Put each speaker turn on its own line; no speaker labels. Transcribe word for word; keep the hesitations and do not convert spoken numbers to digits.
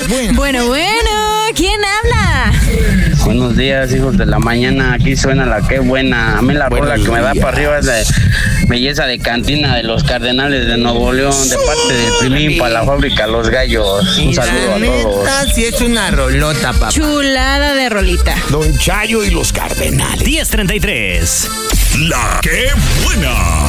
buena.
Bueno, bueno, ¿quién habla?
Buenos días, hijos de la mañana. Aquí suena la que buena. A mí la rola que me da para arriba es de Belleza de Cantina de los Cardenales de Nuevo León, de parte del Primín para la fábrica Los Gallos. Un saludo a todos.
Sí, es una rolota, papá.
Chulada de rolita.
Don Chayo y los Cardenales.
diez treinta y tres.
La que buena.